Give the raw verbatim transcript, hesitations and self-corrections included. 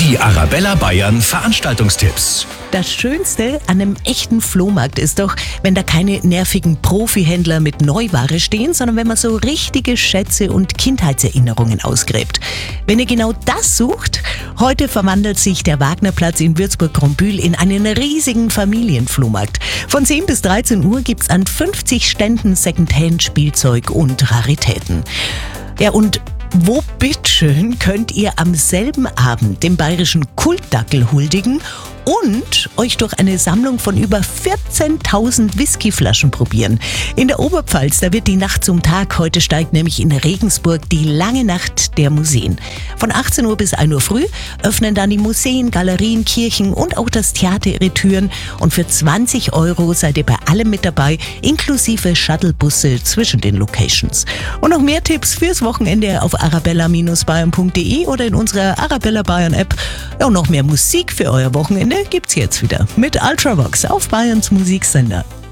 Die Arabella Bayern Veranstaltungstipps. Das Schönste an einem echten Flohmarkt ist doch, wenn da keine nervigen Profihändler mit Neuware stehen, sondern wenn man so richtige Schätze und Kindheitserinnerungen ausgräbt. Wenn ihr genau das sucht, heute verwandelt sich der Wagnerplatz in Würzburg-Krombühl in einen riesigen Familienflohmarkt. Von zehn bis dreizehn Uhr gibt's an fünfzig Ständen Secondhand-Spielzeug und Raritäten. Ja, und wo bitteschön könnt ihr am selben Abend dem bayerischen Kultdackel huldigen und euch durch eine Sammlung von über vierzehntausend Whiskyflaschen probieren? In der Oberpfalz, da wird die Nacht zum Tag. Heute steigt nämlich in Regensburg die lange Nacht der Museen. Von achtzehn Uhr bis ein Uhr früh öffnen dann die Museen, Galerien, Kirchen und auch das Theater ihre Türen. Und für zwanzig Euro seid ihr bei allem mit dabei, inklusive Shuttlebusse zwischen den Locations. Und noch mehr Tipps fürs Wochenende auf arabella Bindestrich bayern punkt de oder in unserer Arabella Bayern App. Ja, und noch mehr Musik für euer Wochenende gibt's jetzt wieder mit Ultravox auf Bayerns Musiksender.